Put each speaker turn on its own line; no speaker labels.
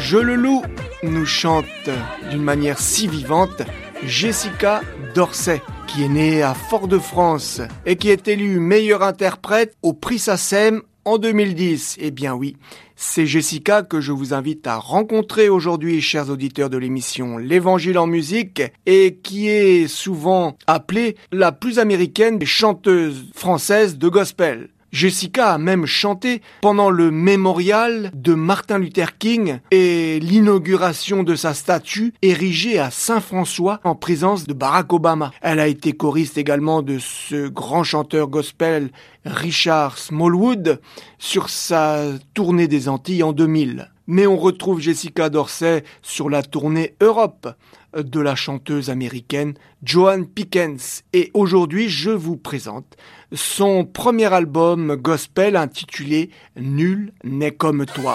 Je le loue nous chante d'une manière si vivante Jessica Dorset, qui est née à Fort-de-France et qui est élue meilleure interprète au prix SACEM en 2010. Eh bien oui, c'est Jessica que je vous invite à rencontrer aujourd'hui, chers auditeurs de l'émission L'Évangile en musique, et qui est souvent appelée la plus américaine des chanteuses françaises de gospel. Jessica a même chanté pendant le mémorial de Martin Luther King et l'inauguration de sa statue érigée à Saint-François en présence de Barack Obama. Elle a été choriste également de ce grand chanteur gospel Richard Smallwood sur sa tournée des Antilles en 2000. Mais on retrouve Jessica Dorset sur la tournée Europe de la chanteuse américaine Joan Pickens. Et aujourd'hui, je vous présente son premier album gospel intitulé « Nul n'est comme toi ».